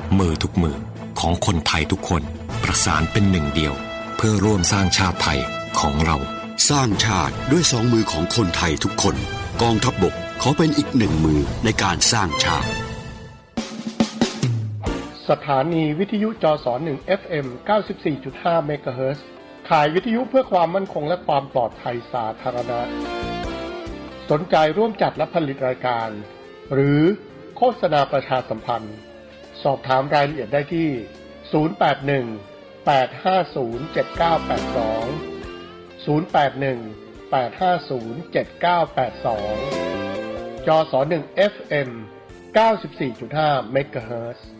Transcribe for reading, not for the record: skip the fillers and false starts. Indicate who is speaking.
Speaker 1: มือทุกมือของคนไทยทุกคนประสานเป็นหนึ่งเดียวเพื่อร่วมสร้างชาติไทยของเรา
Speaker 2: สร้างชาติด้วยสองมือของคนไทยทุกคนกองทัพบกขอเป็นอีกหนึ่งมือในการสร้างชาติ
Speaker 3: สถานีวิทยุจส1 FM 94.5 เมกะเฮิรตซ์ขายวิทยุเพื่อความมั่นคงและความปลอดภัยสาธารณะสนใจร่วมจัดและผลิตรายการหรือโฆษณาประชาสัมพันธ์สอบถามรายละเอียดได้ที่ 081-850-7982 081-850-7982 จส1 FM 94.5 เมกะเฮิรตซ์